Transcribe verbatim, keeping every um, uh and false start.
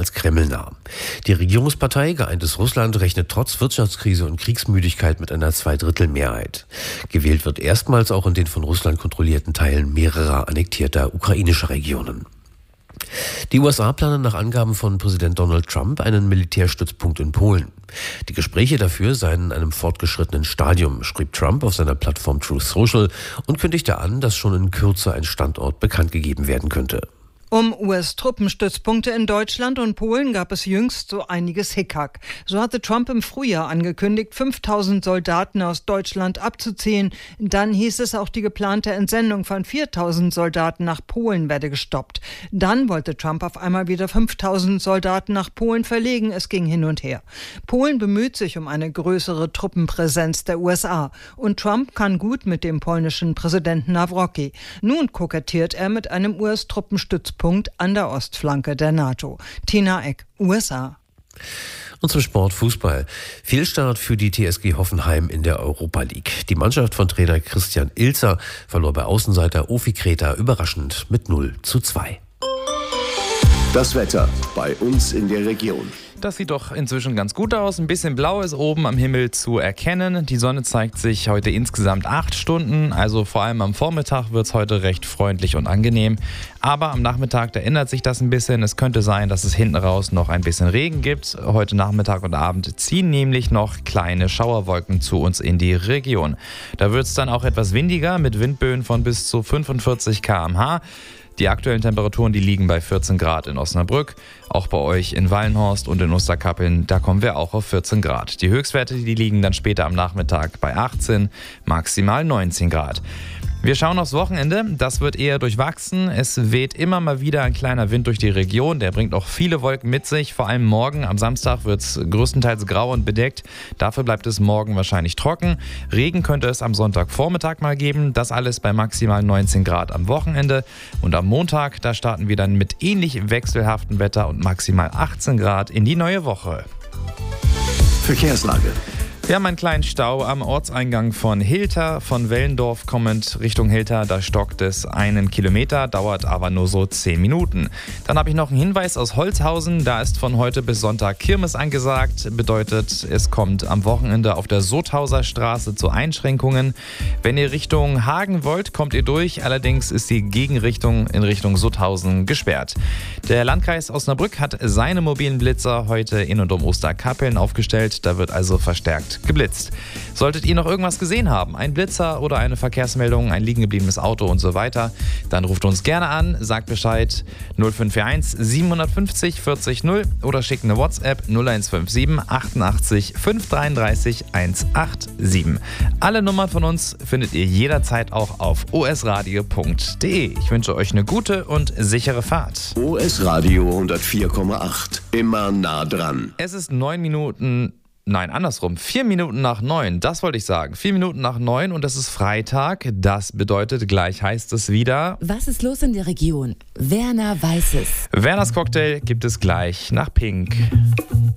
als kremlnah. Die Regierungspartei Geeintes Russland rechnet trotz Wirtschaftskrise und Kriegsmüdigkeit mit einer Zweidrittelmehrheit. Gewählt wird erstmals auch in den von Russland kontrollierten Teilen mehrerer annektierter ukrainischer Regionen. Die U S A planen nach Angaben von Präsident Donald Trump einen Militärstützpunkt in Polen. Die Gespräche dafür seien in einem fortgeschrittenen Stadium, schrieb Trump auf seiner Plattform Truth Social und kündigte an, dass schon in Kürze ein Standort bekannt gegeben werden könnte. Um U S-Truppenstützpunkte in Deutschland und Polen gab es jüngst so einiges Hickhack. So hatte Trump im Frühjahr angekündigt, fünftausend Soldaten aus Deutschland abzuziehen. Dann hieß es, auch die geplante Entsendung von viertausend Soldaten nach Polen werde gestoppt. Dann wollte Trump auf einmal wieder fünftausend Soldaten nach Polen verlegen. Es ging hin und her. Polen bemüht sich um eine größere Truppenpräsenz der U S A. Und Trump kann gut mit dem polnischen Präsidenten Nawrocki. Nun kokettiert er mit einem U S-Truppenstützpunkt an der Ostflanke der NATO. Tina Eck, U S A. Und zum Sport Fußball. Fehlstart für die T S G Hoffenheim in der Europa League. Die Mannschaft von Trainer Christian Ilzer verlor bei Außenseiter Ofi Kreta überraschend mit null zu zwei. Das Wetter bei uns in der Region. Das sieht doch inzwischen ganz gut aus. Ein bisschen blau ist oben am Himmel zu erkennen. Die Sonne zeigt sich heute insgesamt acht Stunden. Also vor allem am Vormittag wird es heute recht freundlich und angenehm. Aber am Nachmittag, da ändert sich das ein bisschen. Es könnte sein, dass es hinten raus noch ein bisschen Regen gibt. Heute Nachmittag und Abend ziehen nämlich noch kleine Schauerwolken zu uns in die Region. Da wird es dann auch etwas windiger mit Windböen von bis zu fünfundvierzig Kilometer pro Stunde. Die aktuellen Temperaturen, die liegen bei vierzehn Grad in Osnabrück. Auch bei euch in Wallenhorst und in Osterkappeln, da kommen wir auch auf vierzehn Grad. Die Höchstwerte, die liegen dann später am Nachmittag bei achtzehn, maximal neunzehn Grad. Wir schauen aufs Wochenende. Das wird eher durchwachsen. Es weht immer mal wieder ein kleiner Wind durch die Region. Der bringt auch viele Wolken mit sich. Vor allem morgen, am Samstag, wird es größtenteils grau und bedeckt. Dafür bleibt es morgen wahrscheinlich trocken. Regen könnte es am Sonntagvormittag mal geben. Das alles bei maximal neunzehn Grad am Wochenende. Und am Montag, da starten wir dann mit ähnlich wechselhaftem Wetter und maximal achtzehn Grad in die neue Woche. Verkehrslage. Wir haben einen kleinen Stau am Ortseingang von Hilter. Von Wellendorf kommend Richtung Hilter, da stockt es einen Kilometer, dauert aber nur so zehn Minuten. Dann habe ich noch einen Hinweis aus Holzhausen. Da ist von heute bis Sonntag Kirmes angesagt. Bedeutet, es kommt am Wochenende auf der Sothauser Straße zu Einschränkungen. Wenn ihr Richtung Hagen wollt, kommt ihr durch. Allerdings ist die Gegenrichtung in Richtung Sothausen gesperrt. Der Landkreis Osnabrück hat seine mobilen Blitzer heute in und um Osterkappeln aufgestellt. Da wird also verstärkt geblitzt. Solltet ihr noch irgendwas gesehen haben, ein Blitzer oder eine Verkehrsmeldung, ein liegen gebliebenes Auto und so weiter, dann ruft uns gerne an, sagt Bescheid null fünf vier eins sieben fünf null vierzig null oder schickt eine WhatsApp null eins fünf sieben achtundachtzig fünf dreiunddreißig hundertsiebenundachtzig. Alle Nummern von uns findet ihr jederzeit auch auf o s radio punkt d e. Ich wünsche euch eine gute und sichere Fahrt. O S Radio hundertvier Komma acht. Immer nah dran. Es ist neun Minuten Nein, andersrum. Vier Minuten nach neun, das wollte ich sagen. Vier Minuten nach neun und es ist Freitag. Das bedeutet, gleich heißt es wieder... Was ist los in der Region? Werner weiß es. Werners Cocktail gibt es gleich nach Pink.